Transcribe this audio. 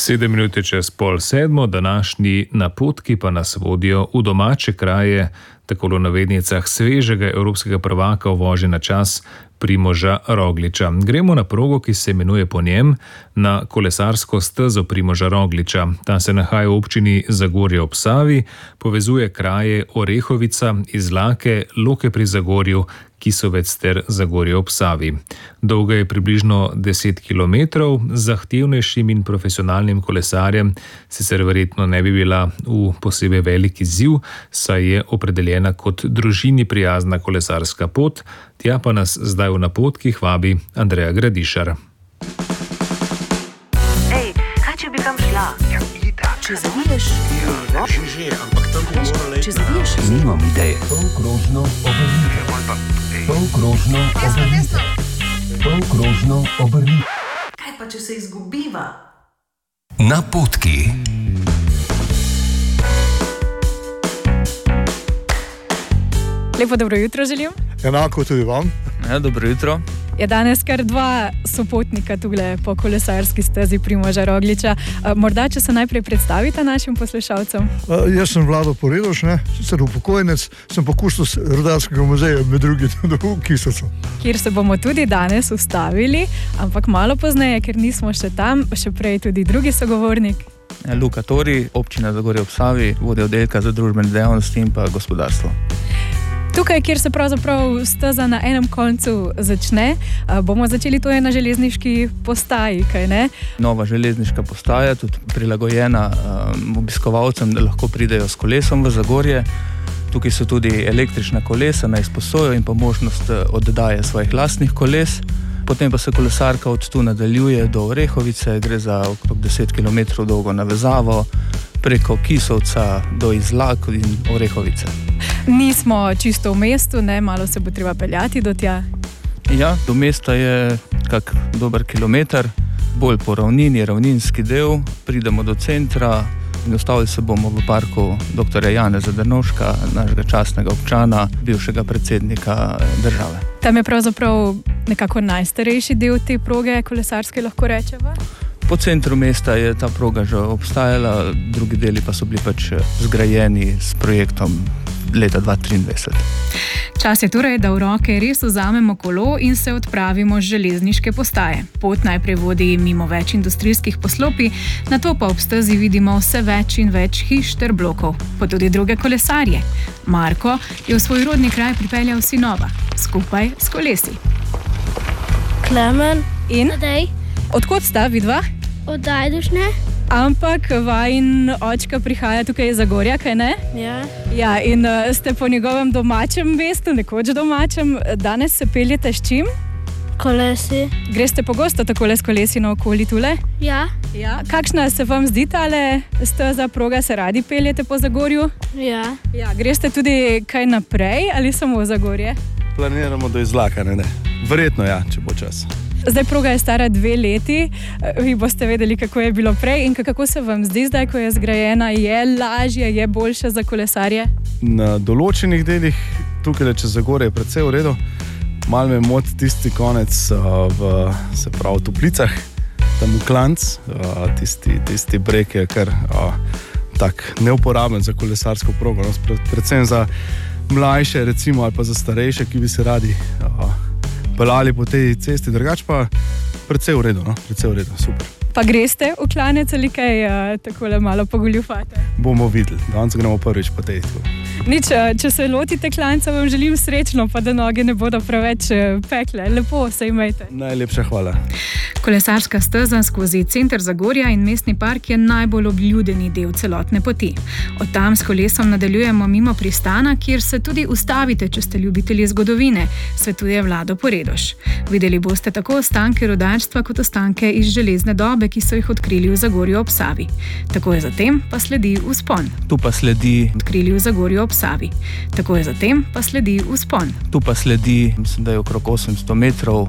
7:07, današnji napotki pa nas vodijo v domače kraje, tako v navednicah svežega evropskega prvaka v vožnji na čas Primoža Rogliča. Gremo na progo, ki se imenuje po njem, na kolesarsko stezo Primoža Rogliča. Ta se nahaja v občini Zagorje ob Savi, povezuje kraje Orehovica, Izlake, Loke pri Zagorju, Kisovec ter Zagorje ob Savi. Dolga je približno 10 kilometrov, zahtevnejšim in profesionalnim kolesarjem sicer verjetno ne bi bila v posebej velik izziv, saj je opredeljena kot družini prijazna kolesarska pot, tja pa nas zdaj v napotkih vabi Andreja Gradišar. Ej, kaj če bi kam šla? Ja, itak. Če zaviješ levo, Že, ampak tam bi morala iti. če zaviješ Nimam ideje. Polkrožno obrnite. Polkrožno obrnite. Polkrožno obrnite. kaj pa če se izgubiva? Napotki. Lepo dobro jutro želim. Enako tudi vam. Ja, dobro jutro. Je danes kar dva sopotnika tule po kolesarski stezi Primoža Rogliča. Morda, če se najprej predstavite našim poslušalcem. Jaz sem Vlado Poredoš, sicer upokojenec, sem pa kustos Rudarskega muzeja, med drugim tudi v Kisovcu. Kjer se bomo tudi danes ustavili, ampak malo pozneje, ker nismo še tam, še prej tudi drugi sogovornik. Ja, Luka Tori, občina Zagorje ob Savi, vodja oddelka za družbene dejavnosti in pa gospodarstvo. Tukaj, kjer se pravzaprav steza na enem koncu začne, bomo začeli to je na železniški postaji, kaj ne? Nova železniška postaja, tudi prilagojena obiskovalcem, da lahko pridejo s kolesom v Zagorje. Tukaj so tudi električna kolesa na izposojo in pa možnost oddaje svojih lastnih koles. Potem pa se kolesarka od tu nadaljuje do Orehovice, gre za okrog 10 km dolgo navezavo, preko Kisovca do Izlak in Orehovice. Nismo čisto v mestu, ne? Malo se bo treba peljati do tja. Ja, do mesta je kak dober kilometer, bolj po ravnini, ravninski del, pridemo do centra in ustavili se bomo v parku dr. Janeza Drnovška, našega častnega občana, bivšega predsednika države. Tam je pravzaprav nekako najstarejši del te proge kolesarske, lahko rečeva. Po centru mesta je ta proga že obstajala, drugi deli pa so bili pač zgrajeni s projektom leta 2023. Čas je torej, da v roke res vzamemo kolo in se odpravimo z železniške postaje. Pot najprej vodi mimo več industrijskih poslopij, nato pa ob stezi vidimo vse več in več hiš ter blokov, pa tudi druge kolesarje. Marko je v svoj rodni kraj pripeljal sinova, skupaj s kolesi. Klemen In Tadej odkot sta vidva? od Ajdušne. Ampak vajin očka prihaja tukaj iz Zagorja, kaj ne? Ja. Ja, in ste po njegovem domačem mestu, nekoč domačem. Danes se peljete s čim? Kolesi. Greste pogosto takole s kolesi naokoli tule? Ja. Ja. Kakšna se vam zdi tale steza, proga, se radi peljete po Zagorju? Ja. Ja, greste tudi kaj naprej ali samo v Zagorje? Planiramo do Izlaka, ne? Verjetno ja, če bo čas. Zdaj proga je stara 2 leti, vi boste vedeli, kako je bilo prej in kako se vam zdi zdaj, ko je zgrajena, je lažje, je boljše za kolesarje? Na določenih delih, tukaj čez Zagorje je precej v redu. Malo me moti tisti konec se pravi v Toplicah, tam v Klanc, tisti breg je kar tak neuporaben za kolesarsko progo, predvsem za mlajše recimo ali pa za starejše, ki bi se radi peljali po tej cesti, drugače pa precej v redu, precej v redu, super. Pa greste v Klanec ali kaj takole malo pogoljufate? Bomo videli, danes gremo prvič po tej tu. Nič, če se lotite Klanca, vam želim srečno, pa da noge ne bodo preveč pekle. Lepo se imejte. Najlepša hvala. Kolesarska steza skozi center Zagorja in mestni park je najbolj obljudeni del celotne poti. Od tam s kolesom nadaljujemo mimo pristana, kjer se tudi ustavite, če ste ljubitelji zgodovine, svetuje Vlado Poredoš. Videli boste tako ostanke rudarstva kot ostanke iz železne dobe, ki so jih odkrili v Zagorju ob Savi. Takoj zatem pa sledi vzpon. Tu pa sledi Odkrili v Zagorju ob Savi. Takoj zatem pa sledi vzpon. Tu pa sledi, mislim, da je okrog 800 metrov